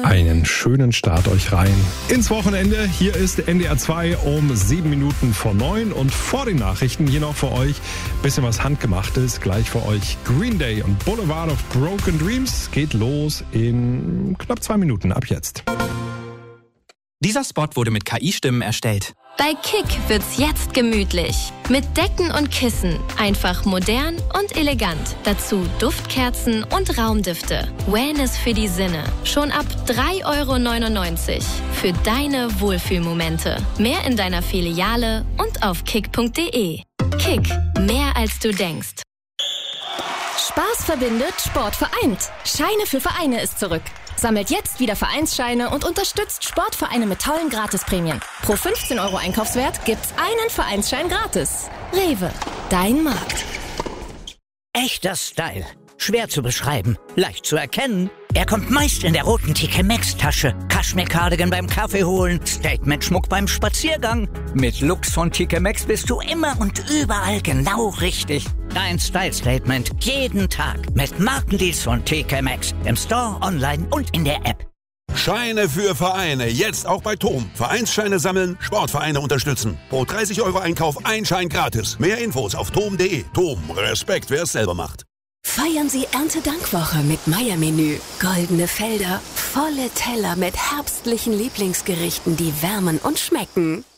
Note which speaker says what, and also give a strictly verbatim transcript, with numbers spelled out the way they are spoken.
Speaker 1: Einen schönen Start euch rein ins Wochenende. Hier ist N D R zwei um sieben Minuten vor neun und vor den Nachrichten hier noch für euch bisschen was Handgemachtes. Gleich für euch Green Day und Boulevard of Broken Dreams geht los in knapp zwei Minuten ab jetzt.
Speaker 2: Dieser Spot wurde mit K I-Stimmen erstellt.
Speaker 3: Bei Kick wird's jetzt gemütlich. Mit Decken und Kissen. Einfach modern und elegant. Dazu Duftkerzen und Raumdüfte. Wellness für die Sinne. Schon ab drei Euro neunundneunzig. Für deine Wohlfühlmomente. Mehr in deiner Filiale und auf kick punkt de. Kick. Mehr als du denkst.
Speaker 4: Spaß verbindet, Sport vereint. Scheine für Vereine ist zurück. Sammelt jetzt wieder Vereinsscheine und unterstützt Sportvereine mit tollen Gratisprämien. Pro fünfzehn Euro Einkaufswert gibt's einen Vereinsschein gratis. Rewe, dein Markt.
Speaker 5: Echter Style. Schwer zu beschreiben, leicht zu erkennen. Er kommt meist in der roten T K Maxx-Tasche. Kaschmir-Cardigan beim Kaffee holen, Statement-Schmuck beim Spaziergang. Mit Looks von T K Maxx bist du immer und überall genau richtig. Dein Style-Statement jeden Tag mit Markendeals von T K Maxx. Im Store, online und in der App.
Speaker 6: Scheine für Vereine, jetzt auch bei Tom. Vereinsscheine sammeln, Sportvereine unterstützen. Pro dreißig Euro Einkauf ein Schein gratis. Mehr Infos auf tom punkt de. Tom, Respekt, wer es selber macht.
Speaker 7: Feiern Sie Erntedankwoche mit Meier-Menü. Goldene Felder, volle Teller mit herbstlichen Lieblingsgerichten, die wärmen und schmecken.